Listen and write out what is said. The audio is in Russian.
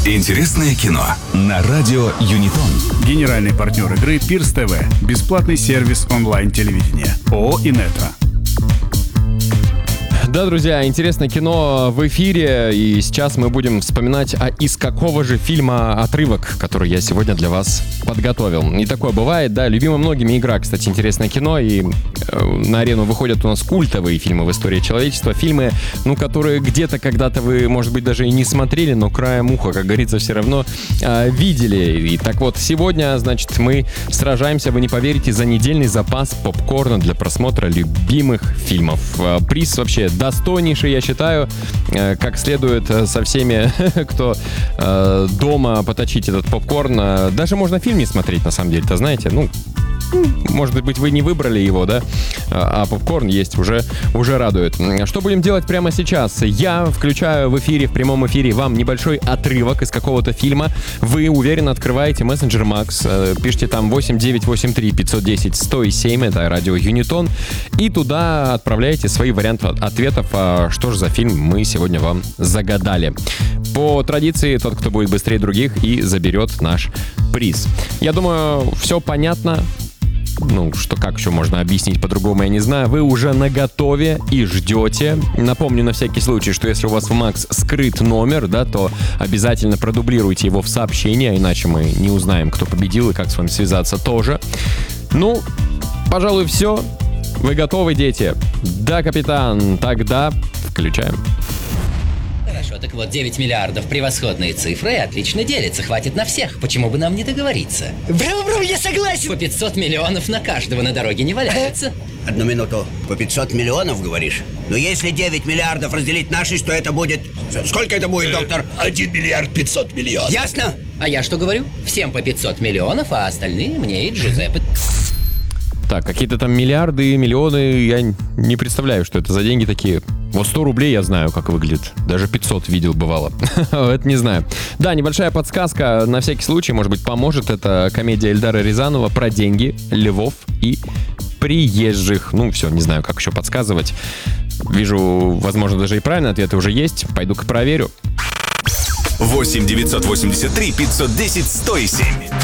Интересное кино на радио Юнитон. Генеральный партнер игры Пирс ТВ. Бесплатный сервис онлайн-телевидения. ООО «Инетро». Да, друзья, интересное кино в эфире, и сейчас мы будем вспоминать, из какого же фильма отрывок, который я сегодня для вас подготовил. И такое бывает, да, любима многими игра, кстати, интересное кино, и на арену выходят у нас культовые фильмы в истории человечества, фильмы, которые где-то когда-то вы, может быть, даже и не смотрели, но краем уха, как говорится, все равно видели. И так вот, сегодня, значит, мы сражаемся, вы не поверите, за недельный запас попкорна для просмотра любимых фильмов. Приз вообще достойнейший, я считаю, как следует со всеми, кто дома поточить этот попкорн. Даже можно фильм не смотреть, на самом деле-то, знаете, может быть, вы не выбрали его, да, а попкорн есть, уже радует. Что будем делать прямо сейчас? Я включаю в прямом эфире вам небольшой отрывок из какого-то фильма. Вы уверенно открываете мессенджер Max, пишите там 8983-510-107, это радио Юнитон, и туда отправляете свои варианты ответов, что же за фильм мы сегодня вам загадали. По традиции, тот, кто будет быстрее других, и заберет наш приз. Я думаю, все понятно. Как еще можно объяснить по-другому, я не знаю. Вы уже наготове и ждете. Напомню на всякий случай, что если у вас в Max скрыт номер, да, то обязательно продублируйте его в сообщение, иначе мы не узнаем, кто победил и как с вами связаться тоже. Пожалуй, все. Вы готовы, дети? Да, капитан. Тогда включаем. Хорошо, так вот, 9 миллиардов — превосходные цифры и отлично делятся, хватит на всех. Почему бы нам не договориться? Браво, я согласен! По 500 миллионов на каждого на дороге не валяются. Одну минуту, по 500 миллионов, говоришь? Но если 9 миллиардов разделить на 6, то это будет... Сколько это будет, доктор? 1 миллиард 500 миллионов. Ясно? А я что говорю? Всем по 500 миллионов, а остальные мне и Джузеппе. Так, какие-то там миллиарды, миллионы, я не представляю, что это за деньги такие. 100 рублей я знаю, как выглядит. Даже 500 видел, бывало. Это не знаю. Да, небольшая подсказка, на всякий случай, может быть, поможет. Это комедия Эльдара Рязанова про деньги, львов и приезжих. Все, не знаю, как еще подсказывать. Вижу, возможно, даже и правильные ответы уже есть. Пойду-ка проверю. 8 983 510 107.